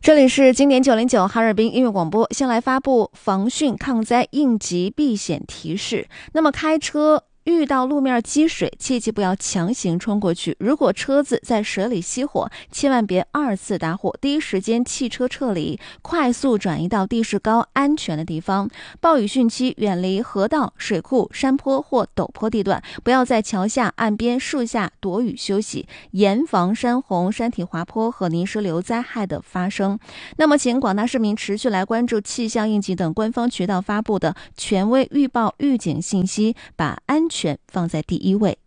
这里是经典909哈尔滨音乐广播，先来发布防汛抗灾应急避险提示。那么开车遇到路面积水，切记不要强行冲过去。如果车子在水里熄火，千万别二次打火，第一时间弃车撤离，快速转移到地势高、安全的地方。暴雨汛期，远离河道、水库、山坡或陡坡地段，不要在桥下、岸边、树下躲雨休息，严防山洪、山体滑坡和泥石流灾害的发生。那么，请广大市民持续来关注气象、应急等官方渠道发布的权威预报、预警信息，把安全放在第一位。